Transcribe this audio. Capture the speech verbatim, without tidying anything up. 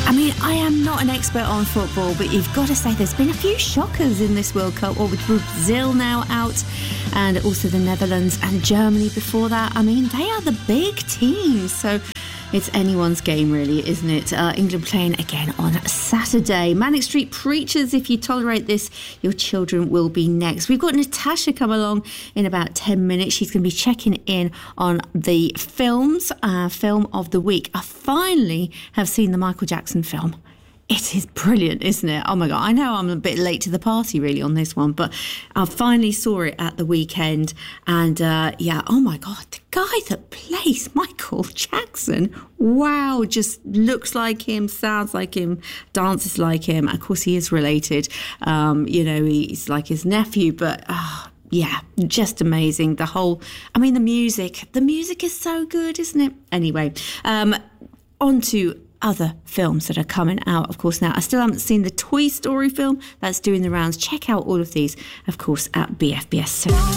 I mean, I am not an expert on football, but you've got to say there's been a few shockers in this World Cup, or with Brazil now out, and also the Netherlands and Germany before that. I mean, they are the big teams, so it's anyone's game, really, isn't it? Uh, England playing again on Saturday. Manic Street Preachers, if you tolerate this, your children will be next. We've got Natasha come along in about ten minutes. She's going to be checking in on the films, uh, film of the week. I finally have seen the Michael Jackson film. It is brilliant, isn't it? Oh my God, I know I'm a bit late to the party really on this one, but I finally saw it at the weekend, and uh, yeah, oh my God, the guy that plays Michael Jackson, wow, just looks like him, sounds like him, dances like him. Of course, he is related, um, you know, he's like his nephew, but oh, yeah, just amazing. The whole, I mean, the music, the music is so good, isn't it? Anyway, um, on to other films that are coming out, of course. Now, I still haven't seen the Toy Story film that's doing the rounds. Check out all of these, of course, at B F B S Cinema.